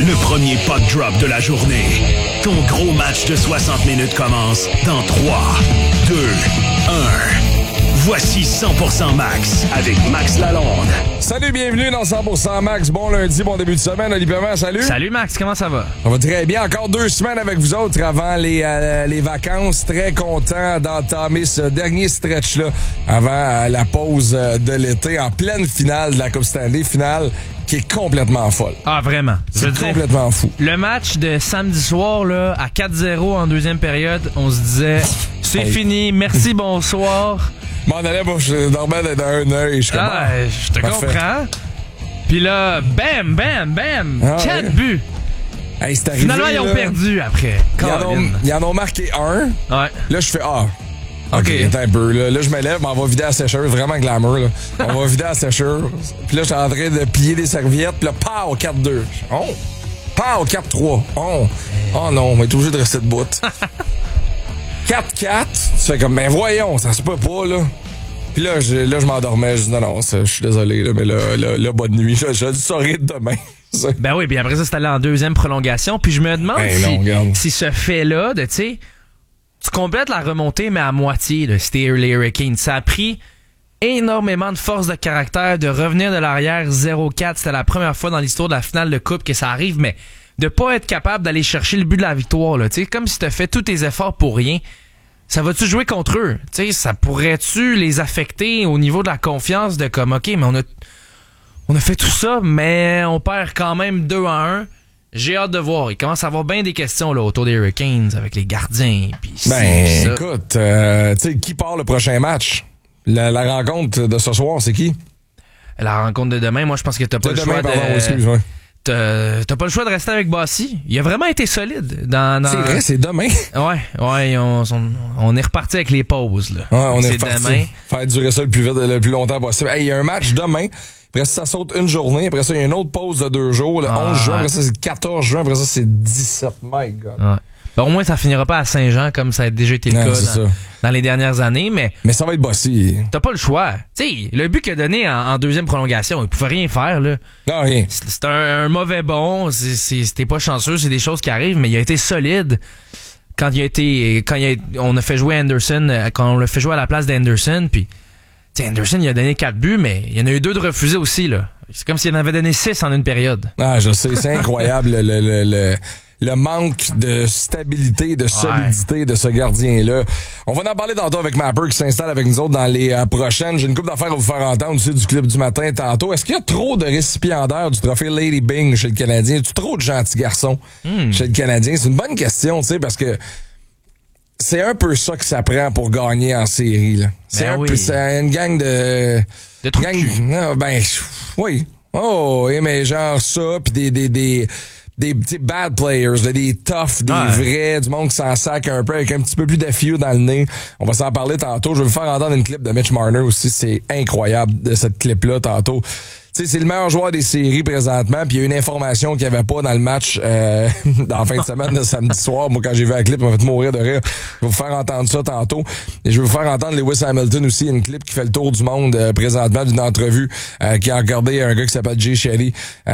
Le premier puck drop de la journée. Ton gros match de 60 minutes commence dans 3, 2, 1. Voici 100% Max avec Max Lalonde. Salut, bienvenue dans 100% Max. Bon lundi, bon début de semaine. Olivier Perrin, salut. Salut Max, comment ça va? Ça va très bien. Encore 2 semaines avec vous autres avant les vacances. Très content d'entamer ce dernier stretch-là avant la pause de l'été en pleine finale de la Coupe Stanley. Finale qui est complètement folle. Ah, vraiment. C'est complètement fou. Le match de samedi soir, là, à 4-0 en deuxième période, on se disait, c'est fini, merci, bonsoir. M'en allais, moi, je dormais d'un œil. Je te comprends. Puis là, bam, bam, bam, 4 buts. Hey, c'est arrivé, finalement, ils ont perdu après. Ils en ont marqué un. Ouais. Là, je fais OK, attends un peu. Là, je me lève, on va vider la sécheuse. Vraiment glamour, là. On va vider la sécheuse. Puis là, je suis en train de plier des serviettes. Puis là, pow, 4-2. Oh! Pow, 4-3. Oh! Oh non, on va être obligé de rester debout. 4-4. Tu fais comme, ben voyons, ça se peut pas, là. Puis là, je m'endormais. Je dis, non, je suis désolé, là, mais là, bonne nuit. Je le saurai demain. Ben oui, puis après ça, c'est allé en deuxième prolongation. Puis je me demande si ce fait-là, tu sais, tu complètes la remontée, mais à moitié, là, c'était les Hurricanes. Ça a pris énormément de force de caractère de revenir de l'arrière 0-4. C'était la première fois dans l'histoire de la finale de Coupe que ça arrive, mais de pas être capable d'aller chercher le but de la victoire, là, tu sais, comme si t'as fait tous tes efforts pour rien. Ça va-tu jouer contre eux? Tu sais, ça pourrait-tu les affecter au niveau de la confiance de comme, OK, mais on a fait tout ça, mais on perd quand même 2-1. J'ai hâte de voir. Il commence à avoir bien des questions là, autour des Hurricanes avec les gardiens. Pis écoute, tu sais, qui part le prochain match? La rencontre de ce soir, c'est qui? La rencontre de demain, moi, je pense que t'as pas le choix excuse-moi. T'as pas le choix de rester avec Bossy. Il a vraiment été solide. C'est vrai, c'est demain. Ouais, on est reparti avec les pauses. Là. Ouais, on est reparti. Demain. Faire durer ça le plus longtemps possible. Hey, il y a un match demain. Après ça saute une journée. Après ça, il y a une autre pause de 2 jours. Le 11 juin. Après ça, c'est le 14 juin. Après ça, c'est 17. My God. Ouais. Ben, au moins, ça finira pas à Saint-Jean comme ça a déjà été le cas dans les dernières années. Mais ça va être Bossy. T'as pas le choix. Tu sais, le but qu'il a donné en deuxième prolongation, il pouvait rien faire. Là. Non, rien. C'est un mauvais bon. C'était pas chanceux. C'est des choses qui arrivent. Mais il a été solide. Quand on a fait jouer Anderson, quand on l'a fait jouer à la place d'Anderson, puis Anderson, il a donné 4 buts, mais il y en a eu 2 de refusés aussi, là. C'est comme s'il en avait donné 6 en une période. Ah, je sais, c'est incroyable, le manque de stabilité, de solidité de ce gardien-là. On va en parler tantôt avec Mapper qui s'installe avec nous autres dans les prochaines. J'ai une couple d'affaires à vous faire entendre aussi du clip du matin tantôt. Est-ce qu'il y a trop de récipiendaires du trophée Lady Byng chez le Canadien? Y a-tu trop de gentils garçons chez le Canadien? C'est une bonne question, tu sais, parce que c'est un peu ça que ça prend pour gagner en série, là. C'est une gang de trous de cul. Oui. Oh, mais genre ça, puis des bad players, là, des toughs, des vrais, du monde qui s'en sac un peu avec un petit peu plus d'affût dans le nez. On va s'en parler tantôt. Je vais vous faire entendre une clip de Mitch Marner aussi. C'est incroyable de cette clip-là tantôt. Tu sais, c'est le meilleur joueur des séries présentement, puis il y a une information qu'il n'y avait pas dans le match dans la fin de semaine de samedi soir. Moi, quand j'ai vu la clip, on m'a fait mourir de rire. Je vais vous faire entendre ça tantôt. Et je vais vous faire entendre Lewis Hamilton aussi, une clip qui fait le tour du monde présentement d'une entrevue qui a regardé un gars qui s'appelle Jay Shetty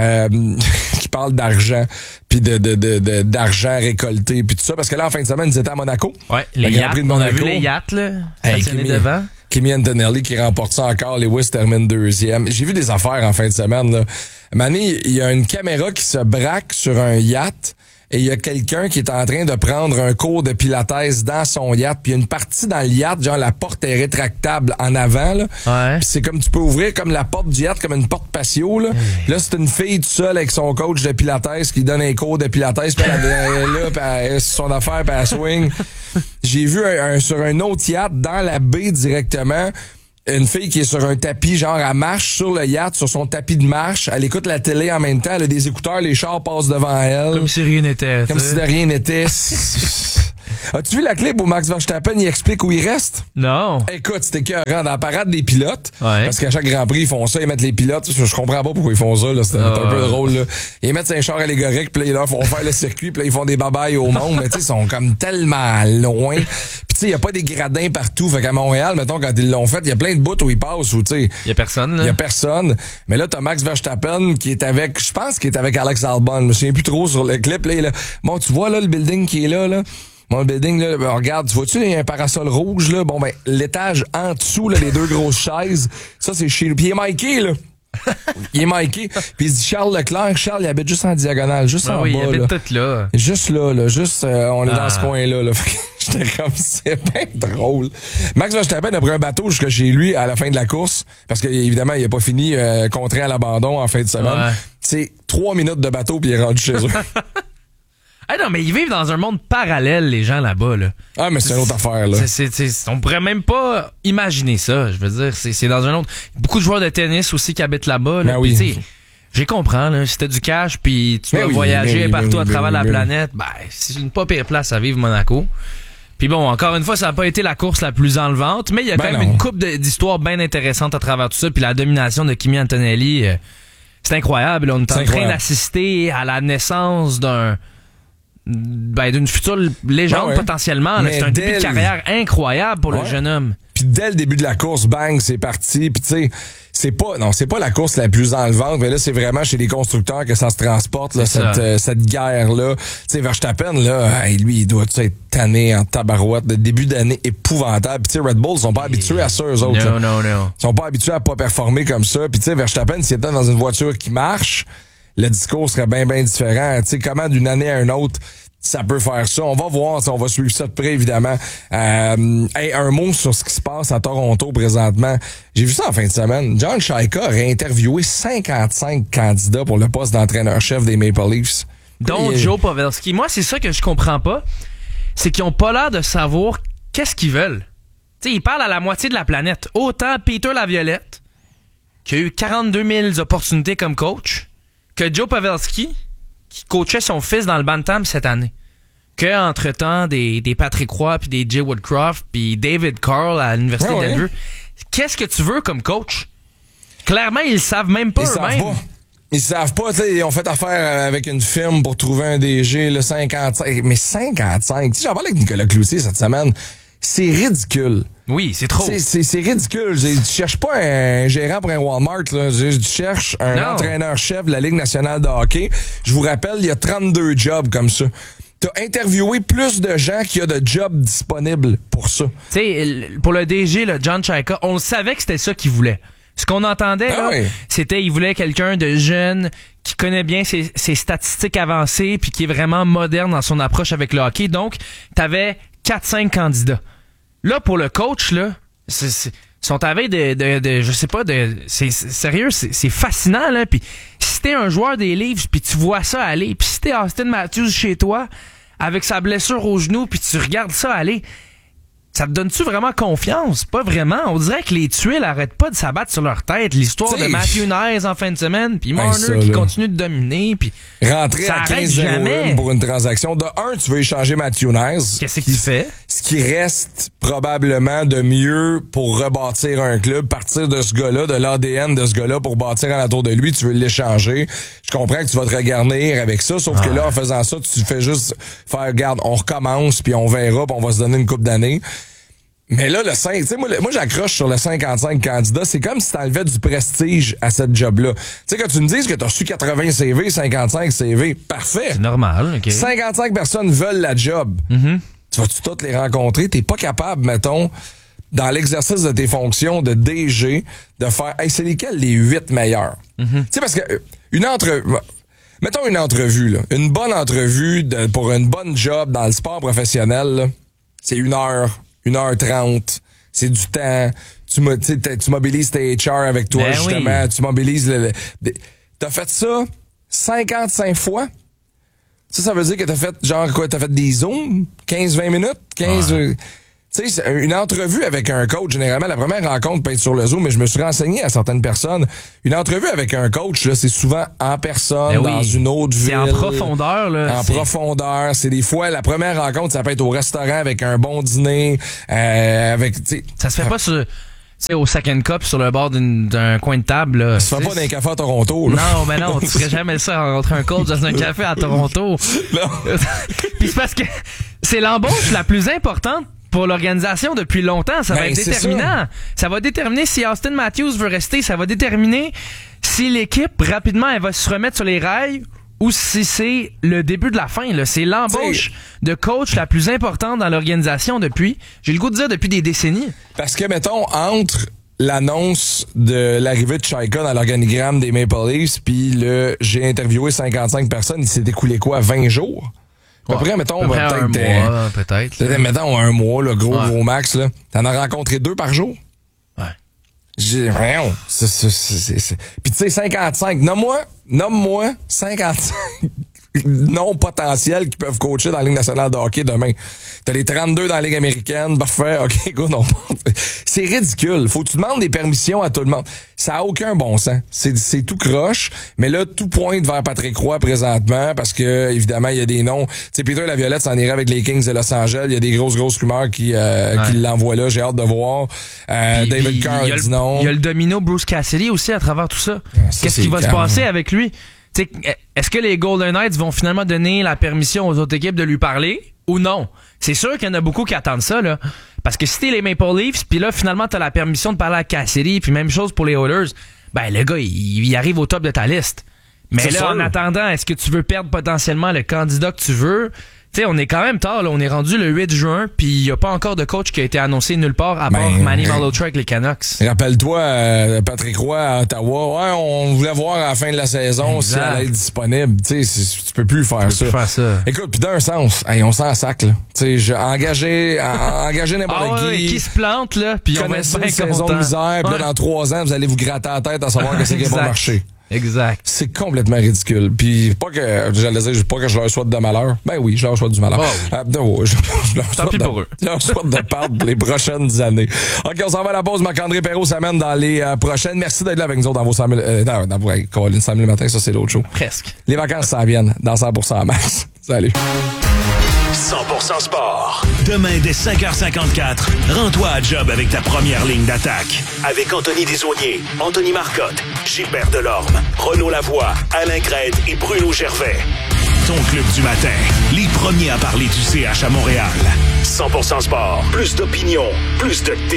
qui parle d'argent, puis d'argent récolté, puis tout ça. Parce que là, en fin de semaine, ils étaient à Monaco. Ouais, les yachts, on a vu les yachts, là, stationnés devant. Kimi Antonelli qui remporte ça encore. Lewis termine 2e. J'ai vu des affaires en fin de semaine, là. Mané, il y a une caméra qui se braque sur un yacht et il y a quelqu'un qui est en train de prendre un cours de pilates dans son yacht. Puis il y a une partie dans le yacht, genre la porte est rétractable en avant, là. Ouais. Puis c'est comme tu peux ouvrir comme la porte du yacht, comme une porte patio, là. Là, c'est une fille toute seule avec son coach de pilates qui donne un cours de pilates. Puis elle est là, puis elle, son affaire, puis elle swing. J'ai vu sur un autre yacht, dans la baie directement, une fille qui est sur un tapis, genre elle marche sur le yacht, sur son tapis de marche, elle écoute la télé en même temps, elle a des écouteurs, les chars passent devant elle. Comme si rien n'était. Comme si de rien n'était. As-tu vu la clip où Max Verstappen il explique où il reste? Non. Écoute, c'était écœurant dans la parade des pilotes. Ouais. Parce qu'à chaque Grand Prix, ils font ça, ils mettent les pilotes. Je comprends pas pourquoi ils font ça, là. C'est un peu drôle, là. Ils mettent un char allégorique, puis là, ils leur font faire le circuit, puis là, ils font des babayes au monde. Mais tu sais, ils sont comme tellement loin. Puis tu sais, il y a pas des gradins partout. Fait qu'à Montréal, mettons, quand ils l'ont fait, il y a plein de bouts où ils passent, où tu sais. Il y a personne, là. Il y a personne. Mais là, t'as Max Verstappen qui est avec, je pense qu'il est avec Alex Albon. Je me souviens plus trop sur le clip, là. Bon, tu vois, là, le building qui est là. Bon, le building, là, ben, regarde, tu vois-tu, il y a un parasol rouge, là. Bon, ben, l'étage en dessous, là, les deux grosses chaises, ça, c'est chez lui. Puis il est Mikey, là. Il est Mikey. Puis il se dit Charles Leclerc. Charles, il habite juste en diagonale, juste en bas. Oui, il habite tout là. Juste là. Juste, on est dans ce coin-là, là. J'étais comme, c'est bien drôle. Max Verstappen a pris un bateau jusqu'à chez lui à la fin de la course. Parce qu'évidemment, il a pas fini, contraint à l'abandon en fin de semaine. Ouais. C'est 3 minutes de bateau puis il est rendu chez eux. Ah non, mais ils vivent dans un monde parallèle, les gens là-bas, là. Ah, mais c'est une autre affaire, là. On pourrait même pas imaginer ça, je veux dire. C'est dans un autre... Beaucoup de joueurs de tennis aussi qui habitent là-bas, là. Ben oui. J'ai comprends, là. Si t'as du cash puis tu dois voyager partout à travers la planète, ben, c'est une pas pire place à vivre, Monaco. Puis bon, encore une fois, ça n'a pas été la course la plus enlevante, mais il y a quand même une couple d'histoires bien intéressantes à travers tout ça. Puis la domination de Kimi Antonelli, c'est incroyable. On est en train d'assister à la naissance d'une future légende potentiellement. C'est un début de carrière incroyable pour le jeune homme. Puis dès le début de la course, bang, c'est parti. Puis tu sais, c'est pas la course la plus enlevante, mais là c'est vraiment chez les constructeurs que ça se transporte là, cette guerre-là. Tu sais, Verstappen là, lui il doit être tanné en tabarouette de début d'année épouvantable. Puis tu sais, Red Bull sont pas habitués à ça eux autres. Non. Ils sont pas habitués à pas performer comme ça. Puis tu sais, Verstappen s'il était dans une voiture qui marche, le discours serait bien différent. Tu sais, comment d'une année à une autre ça peut faire ça. On va voir, on va suivre ça de près, évidemment. Un mot sur ce qui se passe à Toronto présentement. J'ai vu ça en fin de semaine. John Shaika aurait interviewé 55 candidats pour le poste d'entraîneur-chef des Maple Leafs. Dont Joe Pavelski. Moi, c'est ça que je comprends pas. C'est qu'ils ont pas l'air de savoir qu'est-ce qu'ils veulent. Tu sais, ils parlent à la moitié de la planète. Autant Peter Laviolette, qui a eu 42 000 opportunités comme coach, que Joe Pavelski, qui coachait son fils dans le Bantam cette année. Que, entre-temps, des Patrick Roy, puis des Jay Woodcroft, puis David Carl à l'Université de Denver. Qu'est-ce que tu veux comme coach? Clairement, ils le savent même pas eux-mêmes. Ils savent pas, tu sais, ils ont fait affaire avec une firme pour trouver un DG, le 55. Mais 55, tu sais, j'en parlais avec Nicolas Cloutier cette semaine. C'est ridicule. Oui, c'est trop. C'est ridicule. Tu cherches pas un gérant pour un Walmart, là. Tu cherches un entraîneur-chef de la Ligue nationale de hockey. Je vous rappelle, il y a 32 jobs comme ça. T'as interviewé plus de gens qu'il y a de jobs disponibles pour ça. Tu sais, pour le DG, là, John Shaika, on le savait que c'était ça qu'il voulait. Ce qu'on entendait, c'était il voulait quelqu'un de jeune qui connaît bien ses statistiques avancées puis qui est vraiment moderne dans son approche avec le hockey. Donc, t'avais 4-5 candidats. Là, pour le coach, là, sont à veille de je sais pas, c'est sérieux, c'est fascinant, là. Puis si t'es un joueur des Leafs puis tu vois ça aller, puis si t'es Austin Matthews chez toi avec sa blessure au genou puis tu regardes ça aller, ça te donne-tu vraiment confiance? Pas vraiment. On dirait que les tuiles arrêtent pas de s'abattre sur leur tête. L'histoire de Matthew Nyes en fin de semaine, puis Marner qui continue de dominer, puis rentrer à 15-0 pour une transaction. De un, tu veux échanger Matthew Nyes. Qu'est-ce qu'il fait? Ce qui reste probablement de mieux pour rebâtir un club, partir de ce gars-là, de l'ADN de ce gars-là pour bâtir alentour de lui, tu veux l'échanger. Je comprends que tu vas te regarnir avec ça, sauf que là, en faisant ça, tu fais juste faire, regarde, on recommence, puis on verra, puis on va se donner une couple d'années. Mais là, le 5, tu sais, moi j'accroche sur le 55 candidats, c'est comme si t'enlevais du prestige à cette job-là. Tu sais, quand tu me dises que t'as reçu 80 CV, 55 CV, parfait. C'est normal, OK. 55 personnes veulent la job. Mm-hmm. Tu vas-tu toutes les rencontrer? T'es pas capable, mettons, dans l'exercice de tes fonctions de DG, de faire, hey, c'est lesquels les 8 meilleurs? Mm-hmm. Tu sais, parce que mettons une entrevue, là. Une bonne entrevue pour une bonne job dans le sport professionnel, là, c'est 1h30, c'est du temps. Tu mobilises tes HR avec toi, justement. Oui. Tu mobilises t'as fait ça 55 fois. Ça veut dire que t'as fait, genre quoi, t'as fait des zooms, 15-20 minutes, 15... Tu sais, une entrevue avec un coach, généralement, la première rencontre peut être sur le Zoom, mais je me suis renseigné à certaines personnes. Une entrevue avec un coach, là, c'est souvent en personne, dans une autre ville. C'est en profondeur, là. Profondeur. C'est des fois, la première rencontre, ça peut être au restaurant avec un bon dîner, avec, tu sais. Ça se fait pas au second cup sur le bord d'un coin de table, là. Ça se fait pas dans un café à Toronto, là. Non, mais non, tu ferais jamais ça, rencontrer un coach dans un café à Toronto. Non. Puis c'est parce que c'est l'embauche la plus importante pour l'organisation depuis longtemps. Ça va être déterminant. Ça va déterminer si Austin Matthews veut rester. Ça va déterminer si l'équipe, rapidement, elle va se remettre sur les rails ou si c'est le début de la fin. Là. C'est l'embauche de coach la plus importante dans l'organisation depuis, j'ai le goût de dire, depuis des décennies. Parce que, mettons, entre l'annonce de l'arrivée de Chaika dans l'organigramme des Maple Leafs puis j'ai interviewé 55 personnes, il s'est écoulé quoi, 20 jours? À peu près, mettons, peut-être. Mettons un mois, le gros max, là. T'en as rencontré 2 par jour? Ouais. Voyons. Puis tu sais, 55. Nomme-moi 55 non potentiels qui peuvent coacher dans la Ligue nationale de hockey demain. T'as les 32 dans la Ligue américaine. Parfait. OK, go, non. C'est ridicule. Faut que tu demandes des permissions à tout le monde. Ça a aucun bon sens. C'est tout croche. Mais là, tout pointe vers Patrick Roy présentement parce que, évidemment, il y a des noms. Tu sais, Peter Laviolette s'en irait avec les Kings de Los Angeles. Il y a des grosses rumeurs qui l'envoient là. J'ai hâte de voir. David Carr dit non. Il y a le domino Bruce Cassidy aussi à travers tout ça. Qu'est-ce qui va se passer avec lui? T'sais, est-ce que les Golden Knights vont finalement donner la permission aux autres équipes de lui parler ou non? C'est sûr qu'il y en a beaucoup qui attendent ça, là. Parce que si t'es les Maple Leafs, puis là, finalement, t'as la permission de parler à Cassidy, puis même chose pour les Oilers, ben, le gars, il arrive au top de ta liste. Mais là, en attendant, est-ce que tu veux perdre potentiellement le candidat que tu veux? Tu sais, on est quand même tard, là. On est rendu le 8 juin, puis il n'y a pas encore de coach qui a été annoncé nulle part à part Manny Malhotra avec les Canucks. Rappelle-toi, Patrick Roy à Ottawa. Ouais, on voulait voir à la fin de la saison si elle allait être disponible. Tu sais, tu peux plus faire ça. Écoute, puis d'un sens, on s'en sac, là. Tu sais, engager n'importe qui se plante, là, puis on va être bien saison de misère, puis là, dans 3 ans, vous allez vous gratter la tête à savoir que c'est qui va marcher. Exact. C'est complètement ridicule. Puis pas que je leur souhaite de malheur. Ben oui, je leur souhaite du malheur. Je leur souhaite de perdre pour les prochaines années. OK, on s'en va à la pause. Marc-André Perrault s'amène dans les prochaines. Merci d'être là avec nous autres dans vos 100 000... dans vos Caroline 100 000 matin, ça c'est l'autre show. Presque. Les vacances s'en viennent dans 100% max. Salut. 100% sport. Demain, dès 5h54, rends-toi à job avec ta première ligne d'attaque. Avec Anthony Desaulniers, Anthony Marcotte, Gilbert Delorme, Renaud Lavoie, Alain Crête et Bruno Gervais. Ton club du matin. Les premiers à parler du CH à Montréal. 100% sport. Plus d'opinion. Plus de